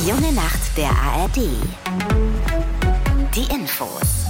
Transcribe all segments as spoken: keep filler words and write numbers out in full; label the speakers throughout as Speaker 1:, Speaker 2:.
Speaker 1: Die junge Nacht der A R D. Die Infos.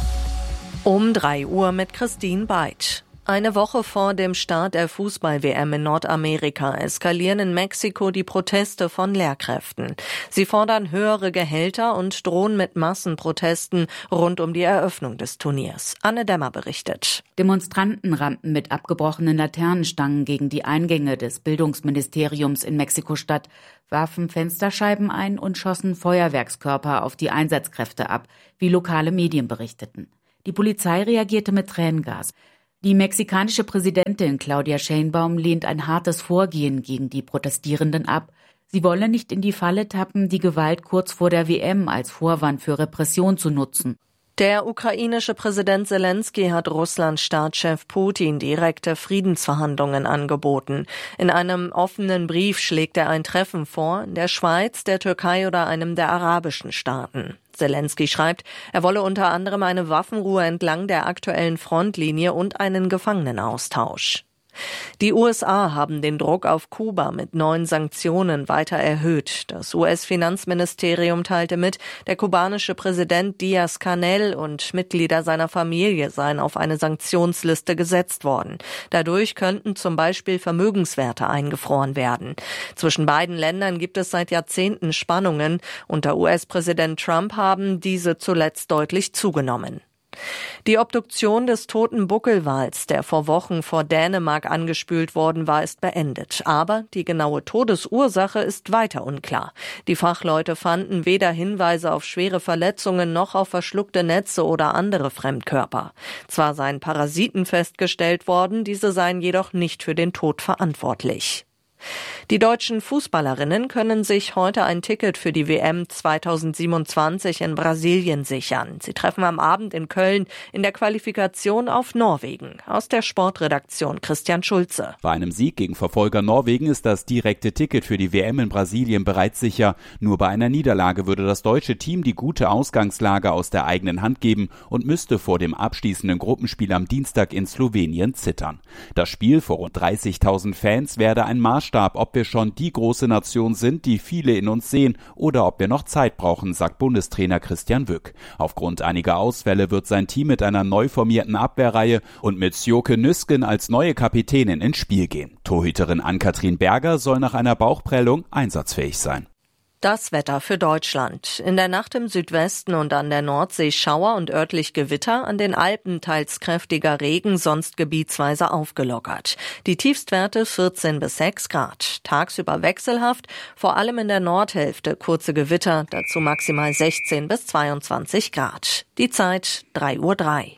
Speaker 2: Um drei Uhr mit Christine Beitsch. Eine Woche vor dem Start der Fußball-W M in Nordamerika eskalieren in Mexiko die Proteste von Lehrkräften. Sie fordern höhere Gehälter und drohen mit Massenprotesten rund um die Eröffnung des Turniers. Anne Dämmer berichtet.
Speaker 3: Demonstranten rannten mit abgebrochenen Laternenstangen gegen die Eingänge des Bildungsministeriums in Mexiko-Stadt, warfen Fensterscheiben ein und schossen Feuerwerkskörper auf die Einsatzkräfte ab, wie lokale Medien berichteten. Die Polizei reagierte mit Tränengas. Die mexikanische Präsidentin Claudia Sheinbaum lehnt ein hartes Vorgehen gegen die Protestierenden ab. Sie wolle nicht in die Falle tappen, die Gewalt kurz vor der W M als Vorwand für Repression zu nutzen.
Speaker 2: Der ukrainische Präsident Selensky hat Russlands Staatschef Putin direkte Friedensverhandlungen angeboten. In einem offenen Brief schlägt er ein Treffen vor, der Schweiz, der Türkei oder einem der arabischen Staaten. Selensky schreibt, er wolle unter anderem eine Waffenruhe entlang der aktuellen Frontlinie und einen Gefangenenaustausch. Die U S A haben den Druck auf Kuba mit neuen Sanktionen weiter erhöht. Das U S-Finanzministerium teilte mit, der kubanische Präsident Díaz-Canel und Mitglieder seiner Familie seien auf eine Sanktionsliste gesetzt worden. Dadurch könnten zum Beispiel Vermögenswerte eingefroren werden. Zwischen beiden Ländern gibt es seit Jahrzehnten Spannungen. Unter U S-Präsident Trump haben diese zuletzt deutlich zugenommen. Die Obduktion des toten Buckelwals, der vor Wochen vor Dänemark angespült worden war, ist beendet. Aber die genaue Todesursache ist weiter unklar. Die Fachleute fanden weder Hinweise auf schwere Verletzungen noch auf verschluckte Netze oder andere Fremdkörper. Zwar seien Parasiten festgestellt worden, diese seien jedoch nicht für den Tod verantwortlich. Die deutschen Fußballerinnen können sich heute ein Ticket für die W M zweitausendsiebenundzwanzig in Brasilien sichern. Sie treffen am Abend in Köln in der Qualifikation auf Norwegen. Aus der Sportredaktion Christian Schulze.
Speaker 4: Bei einem Sieg gegen Verfolger Norwegen ist das direkte Ticket für die W M in Brasilien bereits sicher. Nur bei einer Niederlage würde das deutsche Team die gute Ausgangslage aus der eigenen Hand geben und müsste vor dem abschließenden Gruppenspiel am Dienstag in Slowenien zittern. Das Spiel vor rund dreißigtausend Fans werde ein Maßstab, ob wir schon die große Nation sind, die viele in uns sehen, oder ob wir noch Zeit brauchen, sagt Bundestrainer Christian Wück. Aufgrund einiger Ausfälle wird sein Team mit einer neu formierten Abwehrreihe und mit Sjoke Nüsken als neue Kapitänin ins Spiel gehen. Torhüterin Ann-Kathrin Berger soll nach einer Bauchprellung einsatzfähig sein.
Speaker 2: Das Wetter für Deutschland. In der Nacht im Südwesten und an der Nordsee Schauer und örtlich Gewitter, an den Alpen teils kräftiger Regen, sonst gebietsweise aufgelockert. Die Tiefstwerte vierzehn bis sechs Grad. Tagsüber wechselhaft, vor allem in der Nordhälfte kurze Gewitter, dazu maximal sechzehn bis zweiundzwanzig Grad. Die Zeit drei Uhr drei.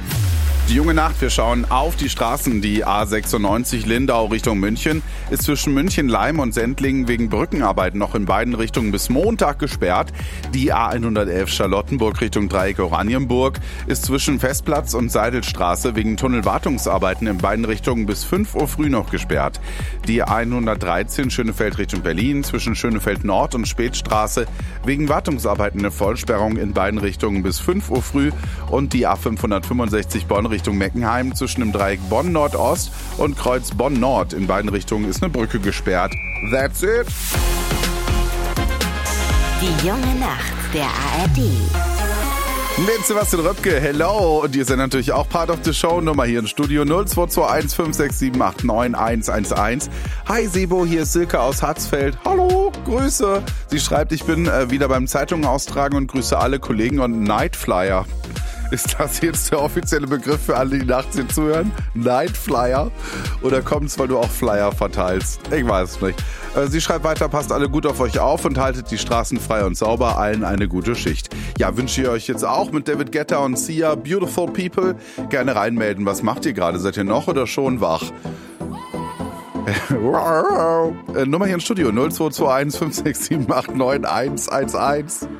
Speaker 5: Die junge Nacht, wir schauen auf die Straßen. Die A sechsundneunzig Lindau Richtung München ist zwischen München-Leim und Sendlingen wegen Brückenarbeiten noch in beiden Richtungen bis Montag gesperrt. Die A hundertelf Charlottenburg Richtung Dreieck Oranienburg ist zwischen Festplatz und Seidelstraße wegen Tunnelwartungsarbeiten in beiden Richtungen bis fünf Uhr früh noch gesperrt. Die A hundertdreizehn Schönefeld Richtung Berlin zwischen Schönefeld Nord und Spätstraße wegen Wartungsarbeiten eine Vollsperrung in beiden Richtungen bis fünf Uhr früh und die A fünfhundertfünfundsechzig Bonn Richtung Meckenheim zwischen dem Dreieck Bonn Nordost und Kreuz Bonn Nord. In beiden Richtungen ist eine Brücke gesperrt. That's it.
Speaker 1: Die junge Nacht der A R D.
Speaker 5: Mit Sebastian Röpke, hello. Und ihr seid natürlich auch Part of the Show. Nummer hier im Studio null zwei zwei eins fünf sechs sieben acht neun eins eins eins. Hi Sebo, hier ist Silke aus Hatzfeld. Hallo, Grüße. Sie schreibt, ich bin äh, wieder beim Zeitungen austragen und grüße alle Kollegen und Nightflyer. Ist das jetzt der offizielle Begriff für alle, die nachts hier zuhören? Nightflyer? Oder kommt's, weil du auch Flyer verteilst? Ich weiß es nicht. Sie schreibt weiter, passt alle gut auf euch auf und haltet die Straßen frei und sauber. Allen eine gute Schicht. Ja, wünsche ich euch jetzt auch mit David Guetta und Sia, Beautiful People. Gerne reinmelden. Was macht ihr gerade? Seid ihr noch oder schon wach? Nummer hier im Studio null zwei zwei eins fünf sechs sieben acht neun eins eins eins.